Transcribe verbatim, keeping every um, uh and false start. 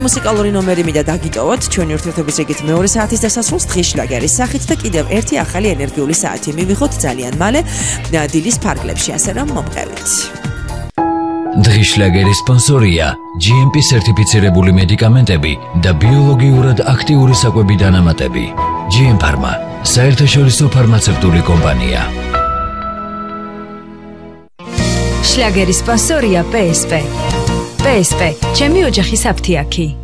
მუსიკალური ნომერი მინდა დაგიტოვოთ ჩვენი ურთიერთობის რიგით მეორე საათის დასასრულს დღის შლაგერის სახით და კიდევ ერთი ახალი ენერგიული საათი მივიღოთ ძალიან მალე დილის ფარგლებში, ასე რომ მომყევით. დღის შლაგერის სპონსორია ჯი ემ პი სერტიფიცირებული მედიკამენტები და ბიოლოგიურად აქტიური საკვები დანამატები. ჯი ემ ფარმა, საერთაშორისო ფარმაცევტული კომპანია. შლაგერის სპონსორია პე ეს პე. პე ეს პე, ჩემი ოჯახის აფთიაქი.